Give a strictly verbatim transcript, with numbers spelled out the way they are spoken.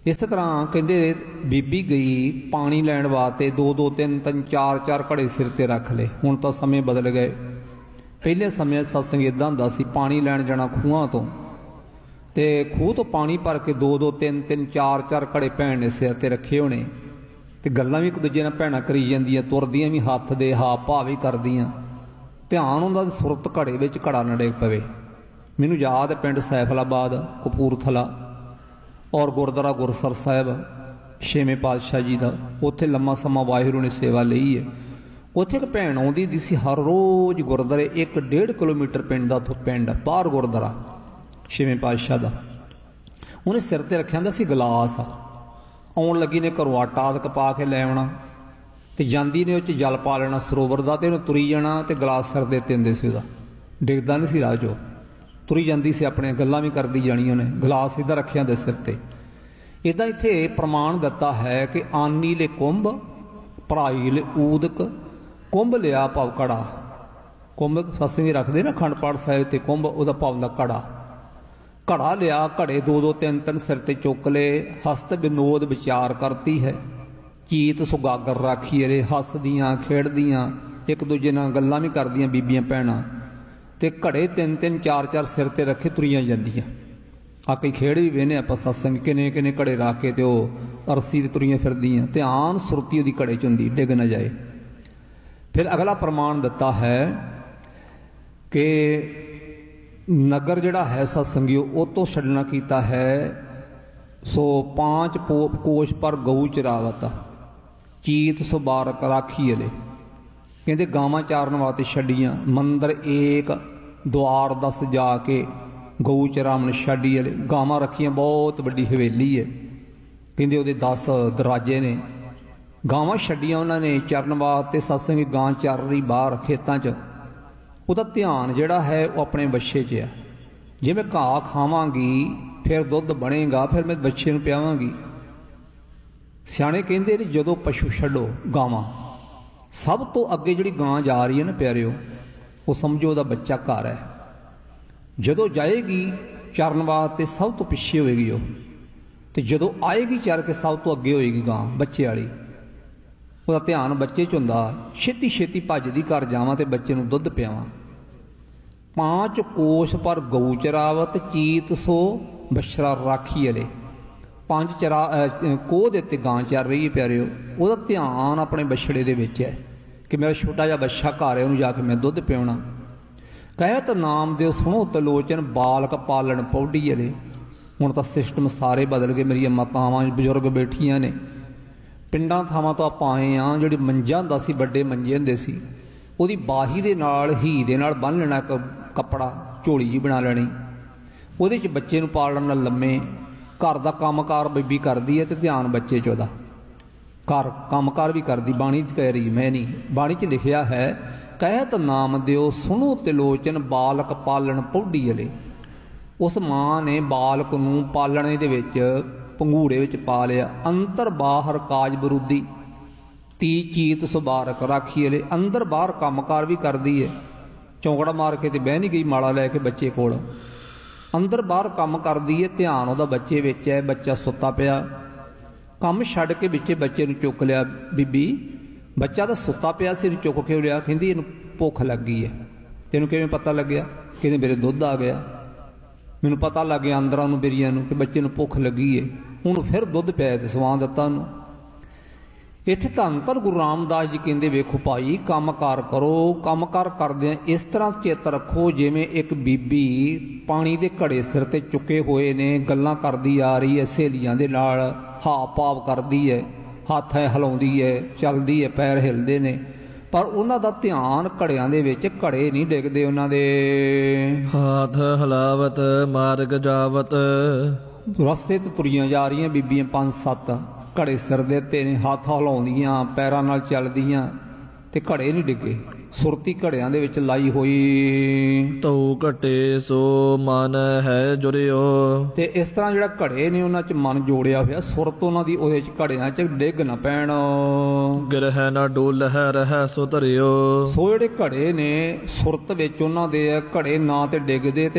इस तरह कहते बीबी गई पानी लैण वास्ते दो दो तीन तीन चार चार घड़े सिर ते रख ले। हुण तां समय बदल गए। पहले समय सत्संग इदां हुंदा सी, पानी लैण जाना खूहां तो, ते खूह तो पानी भर के दो दो तीन तीन चार चार घड़े भैन ने सिर ते रखे होने, ते गल्लां भी एक दूजे नाल भैणां करी जांदियां, तुरदियां भी हत्थ दे हाव भाव भी करदियां। ध्यान हुंदा सुरत घड़े विच घड़ा ना डिग पवे। मैनूं याद है पिंड सैफलाबाद कपूरथला और गुरुद्वारा गुरसर साहिब छेवें पातशाह जी का, उत्थे लम्मा समा वाहिगुरू ने सेवा लई है। उत्थे एक भैन आउंदी हुंदी सी हर रोज़ गुरुद्वारे, एक डेढ़ किलोमीटर पिंड दा उत्थों पिंड बाहर गुरुद्वारा छेवें पातशाह का। उन्हें सिर ते रखिया हुंदा सी गिलास, आउण लगी ने घरों आटा आदक पा के लै आउणा, ते जांदी ने उह जल पा लेना सरोवर का, ते उहने तुरी जाना ते गिलास सिर दे उत्ते हुंदे सी उहदा, डिगदा नहीं सी राह चों, तुरी जाती सी, अपने गल्लां भी करदी जानियां ने, गिलास इदा रखिया हुंदा सिर ते। इदा इत्थे प्रमाण दिता है कि आनी ले कुंभ भराई ले ऊदक, कुंभ लिया भाव घड़ा। कुंभ सत्संगी रखते ना अखंड पाठ साहिब ते कुंभ उहदा भाव दा घड़ा, घड़ा लिया, घड़े दो दो तीन तीन सिर ते चुक ले, हस्त विनोद विचार करती है, चीत सुगागर राखी रे, हसदियाँ खेड़दियाँ एक दूजे नाल गल्लां भी करदियां बीबियां भैणां, ते घड़े तीन तीन चार चार सिर ते रखे तुरियां जांदियां। आ कई खेड़ भी वेने आपां सत्संग, किने किने घड़े रख के ते ओह अरसी ते तुरियां फिरदियां, ध्यान सुरती उहदी घड़े च हुंदी, डिग ना जाए। फिर अगला प्रमाण दिता है कि नगर जिहड़ा है सत्संगियो उह तो छड्डना कीता है, सो पांच कोश पर गऊ चरावत, चीत सुबारक राखी अले, कहते गावां चारन वास्ते छड्डियां, मंदिर एक द्वार दस जाके गऊ चरावन छड्डी अले, गावां रखियां, बहुत वड्डी हवेली है, कहते उहदे दस दरवाजे ने, गावां छड्डियां उन्होंने चरण वास्ते, सत्संगी गां चर रही बाहर खेतां च, उहदा ध्यान जिहड़ा है वह अपने बच्छे च है। जे मैं घाह खावांगी फिर दुध बनेगा, फिर मैं बच्छे नूं पियावांगी। सियाणे कहंदे ने जदों पशु छड्डो गावां, सब तो अगे जिहड़ी गां जा रही है ना प्यारिओ, वो समझो उहदा बच्चा घर है। जदों जाएगी चरण वास्ते सब तो पिछे होएगी वो, तो जदों आएगी चर के सब तो अगे होएगी गां बच्चे वाली। ਉਹਦਾ ध्यान बच्चे च हुंदा, छेती छेती भजदी घर जावां ते बच्चे नूं दुध पियावां। पांच कोश पर गऊ चरावत, चीत सो बछड़ा राखी अले, पांच चरा कोह दे उत्ते गां चर रही है प्यारिओ, ਉਹਦਾ ध्यान अपने बछड़े दे विच है कि मेरा छोटा जिहा बच्छा घर है, उहनूं जाके मैं दुध पियाउणा। कहत नाम दे सुनो तलोचन, बालक पालन पौड़ी अले। हुण तां सिस्टम सारे बदल गए, मेरियां मातावां बजुर्ग बैठियां ने, पिंडां थावां तो आपां आए हाँ, जिहड़े मंजा हुंदा सी, वड्डे मंजे हुंदे सी, ਉਹਦੀ ਬਾਹੀ ਦੇ ਨਾਲ ही ਦੇ ਨਾਲ ਬੰਨ ਲੈਣਾ कपड़ा, झोली जी बना लैनी, ਉਹਦੇ ਚ ਬੱਚੇ ਨੂੰ ਪਾਲਣ ਨਾਲ ਲੰਮੇ, घर का कामकार बीबी करती है तो ध्यान बच्चे च ਉਹਦਾ, घर कामकार भी करती, बाणी कह रही मैं नहीं, बाणी च लिखिया है, कहत नाम दिओ सुनो तिलोचन, बालक पालन पौड़ी अले। उस माँ ने बालक नूं पालने दे विच पंघूड़े विच पा लिया, अंतर बाहर काज बरूदी, ती चीत सुबारक राखी अले, अंदर बाहर कामकार भी करती है, चौंकड़ा मार के ते बह नहीं गई माड़ा लैके बच्चे कोल, अंदर बाहर काम करती है, ध्यान उहदा बच्चे विच है, बच्चा सुत्ता पिया, काम छड्ड के विचे बच्चे नूं चुक लिया बीबी, बच्चा तो सुत्ता पिया सी, चुक के लिया, कहंदी इहनूं भुख लग गई है। तैनूं किवें पता लग्या? कहंदे मेरे दुध आ गया, मैनूं पता लग गया अंदरां नूं मेरियां नूं कि बच्चे नूं भुख लगी है, हुण फिर दुध पिया ते सवा दित्ता उहनूं। इत्थे धन धन गुरु रामदास जी कहते वेखो भाई, काम कार करो, काम कार करदे इस तरह चित रखो जिवें एक बीबी पानी दे घड़े सिर ते चुके हुए ने, गल्लां करदी आ रही है, सहेलियां दे नाल हाव भाव करदी है, हत्थ हिलाउंदी है, चलदी है, पैर हिलदे ने, पर उन्हां दा ध्यान घड़ियां दे विच, घड़े नहीं डिगदे उन्हां दे। हाथ हिलावत मार्ग जावत, रस्ते ते तुरियां जा रही बीबियां पांच सत्त, घड़े सिर दे उत्ते ने, हत्थ हिलाउंदियां, पैरां नाल चलदियां, ते घड़े नहीं डिगे, सुरती घड़ियां दे विच लाई होई। तौ घटे सो मन है जुरियो, ते इस तरह जिहड़ा घड़े ने उन्हां च मन जोड़िया होया, सुरत उन्हां दी उहदे च घड़ियां च डिग ना पैण। गिरह ना डोल है रह सो धरियो, सो जिहड़े घड़े ने सुरत विच उन्हां दे घड़े ना ते डिगदे ते